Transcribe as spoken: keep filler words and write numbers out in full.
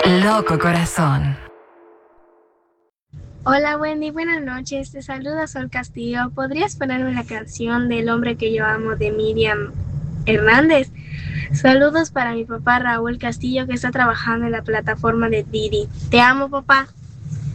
Loco Corazón. Hola Wendy, buenas noches. Te saluda Sol Castillo. ¿Podrías ponerme la canción del hombre que yo amo de Miriam Hernández? Saludos para mi papá Raúl Castillo, que está trabajando en la plataforma de Didi. Te amo, papá.